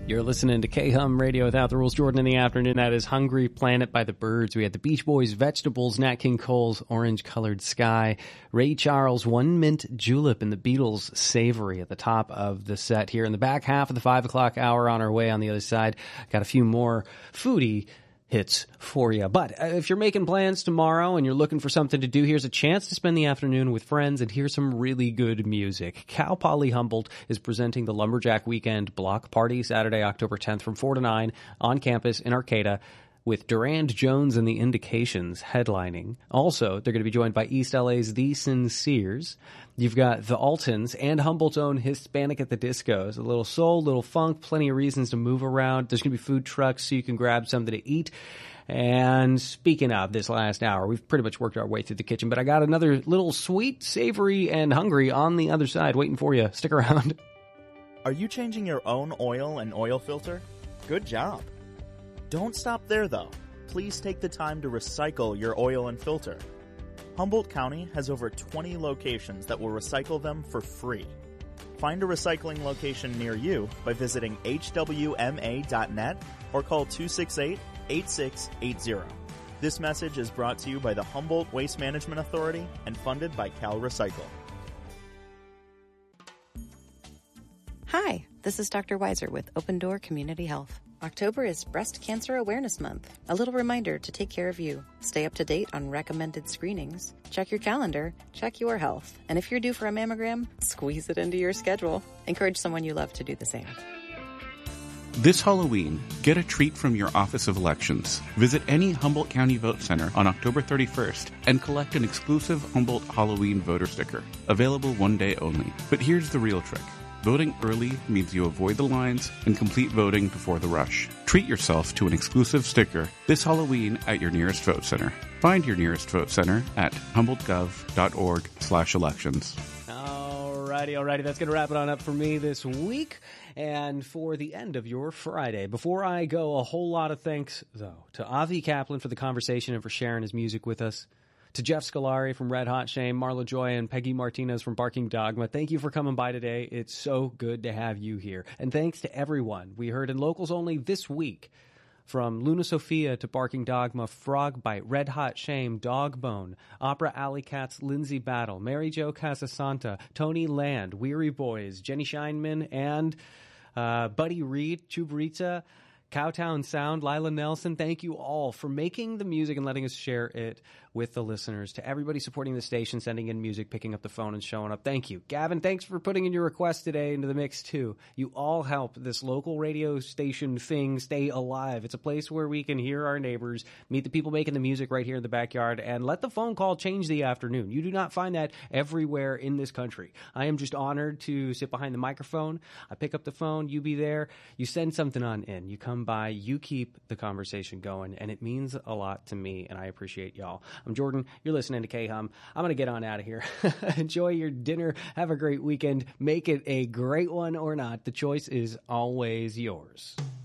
You're listening to K-Hum Radio Without the Rules. Jordan in the afternoon. That is Hungry Planet by the Byrds. We had the Beach Boys, Vegetables, Nat King Cole's Orange Colored Sky, Ray Charles, One Mint Julep, and the Beatles' Savory at the top of the set here. In the back half of the 5 o'clock hour on our way on the other side, got a few more foodie hits for you. But if you're making plans tomorrow and you're looking for something to do, here's a chance to spend the afternoon with friends and hear some really good music. Cal Poly Humboldt is presenting the Lumberjack Weekend Block Party Saturday, October 10th from 4 to 9 on campus in Arcata, with Durand Jones and the Indications headlining. Also, they're going to be joined by East LA's The Sinceres. You've got the Altons and Humboldt's own Hispanic at the Discos. A little soul, little funk, plenty of reasons to move around. There's going to be food trucks so you can grab something to eat. And speaking of this last hour, we've pretty much worked our way through the kitchen, but I got another little sweet, savory, and hungry on the other side waiting for you. Stick around. Are you changing your own oil and oil filter? Good job. Don't stop there, though. Please take the time to recycle your oil and filter. Humboldt County has over 20 locations that will recycle them for free. Find a recycling location near you by visiting hwma.net or call 268-8680. This message is brought to you by the Humboldt Waste Management Authority and funded by Cal Recycle. Hi, this is Dr. Weiser with Open Door Community Health. October is Breast Cancer Awareness Month. A little reminder to take care of you. Stay up to date on recommended screenings. Check your calendar. Check your health. And if you're due for a mammogram, squeeze it into your schedule. Encourage someone you love to do the same. This Halloween, get a treat from your Office of Elections. Visit any Humboldt County Vote Center on October 31st and collect an exclusive Humboldt Halloween voter sticker. Available one day only. But here's the real trick. Voting early means you avoid the lines and complete voting before the rush. Treat yourself to an exclusive sticker this Halloween at your nearest vote center. Find your nearest vote center at humboldtgov.org/elections. Alrighty. That's going to wrap it on up for me this week and for the end of your Friday. Before I go, a whole lot of thanks, though, to Avi Kaplan for the conversation and for sharing his music with us. To Jeff Scolari from Red Hot Shame, Marla Joy, and Peggy Martinez from Barking Dogma, thank you for coming by today. It's so good to have you here. And thanks to everyone we heard in Locals Only this week, from Luna Sophia to Barking Dogma, Frog Bite, Red Hot Shame, Dogbone, Opera Alley Cats, Lindsay Battle, Mary Jo Casasanta, Tony Land, Weary Boys, Jenny Scheinman, and Buddy Reed, Chubaritza, Cowtown Sound, Lila Nelson. Thank you all for making the music and letting us share it with the listeners. To everybody supporting the station, sending in music, picking up the phone and showing up, thank you. Gavin, thanks for putting in your request today into the mix too. You all help this local radio station thing stay alive. It's a place where we can hear our neighbors, meet the people making the music right here in the backyard, and let the phone call change the afternoon. You do not find that everywhere in this country. I am just honored to sit behind the microphone. I pick up the phone, you be there, you send something on in, you come by, you keep the conversation going, and it means a lot to me, and I appreciate y'all. I'm Jordan. You're listening to K-Hum. I'm going to get on out of here. Enjoy your dinner. Have a great weekend. Make it a great one or not. The choice is always yours.